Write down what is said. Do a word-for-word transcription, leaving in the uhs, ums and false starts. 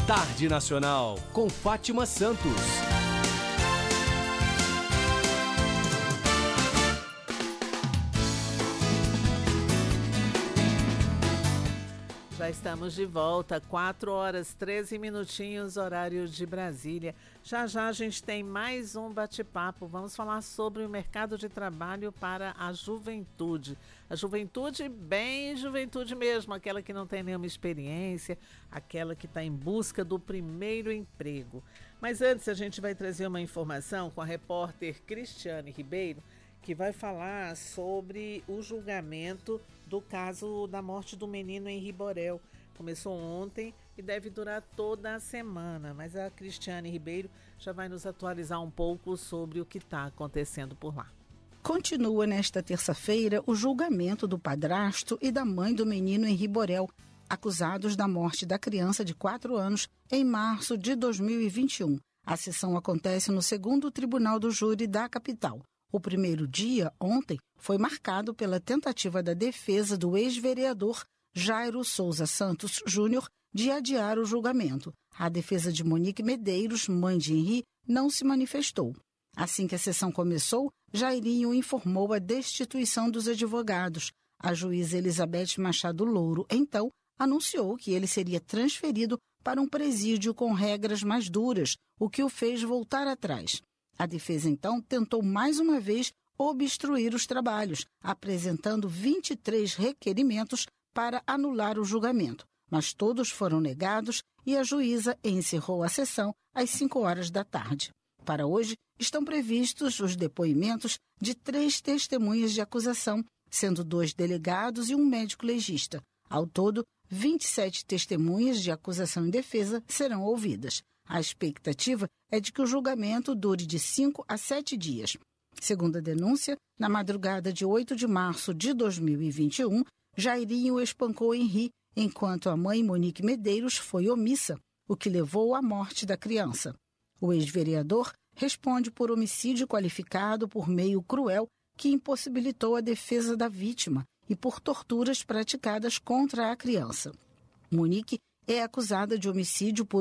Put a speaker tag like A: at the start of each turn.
A: Tarde Nacional, com Fátima Santos.
B: Já estamos de volta, quatro horas, treze minutinhos, horário de Brasília. Já já a gente tem mais um bate-papo. Vamos falar sobre o mercado de trabalho para a juventude. A juventude, bem juventude mesmo, aquela que não tem nenhuma experiência, aquela que está em busca do primeiro emprego. Mas antes a gente vai trazer uma informação com a repórter Cristiane Ribeiro, que vai falar sobre o julgamento do caso da morte do menino Henri Borel. Começou ontem e deve durar toda a semana, mas a Cristiane Ribeiro já vai nos atualizar um pouco sobre o que está acontecendo por lá.
C: Continua nesta terça-feira o julgamento do padrasto e da mãe do menino Henri Borel, acusados da morte da criança de quatro anos em março de dois mil e vinte e um. A sessão acontece no segundo Tribunal do Júri da capital. O primeiro dia, ontem, foi marcado pela tentativa da defesa do ex-vereador Jairo Souza Santos Júnior de adiar o julgamento. A defesa de Monique Medeiros, mãe de Henri, não se manifestou. Assim que a sessão começou, Jairinho informou a destituição dos advogados. A juíza Elizabeth Machado Louro, então, anunciou que ele seria transferido para um presídio com regras mais duras, o que o fez voltar atrás. A defesa, então, tentou mais uma vez obstruir os trabalhos, apresentando vinte e três requerimentos para anular o julgamento, mas todos foram negados e a juíza encerrou a sessão às cinco horas da tarde. Para hoje, estão previstos os depoimentos de três testemunhas de acusação, sendo dois delegados e um médico legista. Ao todo, vinte e sete testemunhas de acusação e defesa serão ouvidas. A expectativa é de que o julgamento dure de cinco a sete dias. Segundo a denúncia, na madrugada de oito de março de dois mil e vinte e um, Jairinho espancou Henri, enquanto a mãe Monique Medeiros foi omissa, o que levou à morte da criança. O ex-vereador responde por homicídio qualificado por meio cruel que impossibilitou a defesa da vítima e por torturas praticadas contra a criança. Monique é acusada de homicídio por